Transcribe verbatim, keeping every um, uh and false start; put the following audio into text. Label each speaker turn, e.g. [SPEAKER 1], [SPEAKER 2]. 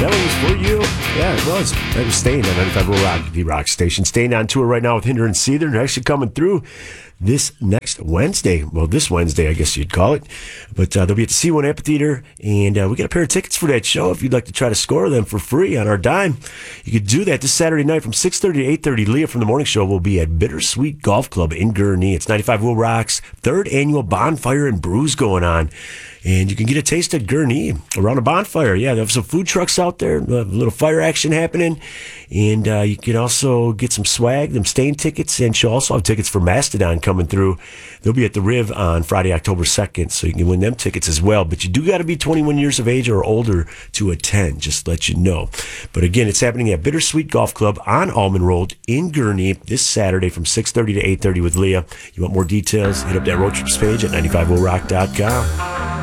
[SPEAKER 1] That one was for you. Yeah, it was. That was staying on ninety-five point oh Rock, the rock station. Staying on tour right now with Hinder and Seether. They're actually coming through this next Wednesday. Well, this Wednesday, I guess you'd call it. But uh, they'll be at the C one Amphitheater, and uh, we got a pair of tickets for that show. If you'd like to try to score them for free on our dime, you could do that this Saturday night from six thirty to eight thirty. Leah from the Morning Show will be at Bittersweet Golf Club in Gurnee. It's ninety-five point oh Rock's third annual Bonfire and Brews going on. And you can get a taste of Gurnee around a bonfire. Yeah, they have some food trucks out there, a little fire action happening. And uh, you can also get some swag, them Stain tickets, and she'll also have tickets for Mastodon coming through. They'll be at the Riv on Friday, October second, so you can win them tickets as well. But you do got to be twenty-one years of age or older to attend, just to let you know. But again, it's happening at Bittersweet Golf Club on Almond Road in Gurnee this Saturday from six thirty to eight thirty with Leah. You want more details? Hit up that road trips page at ninety-five oh rock dot com.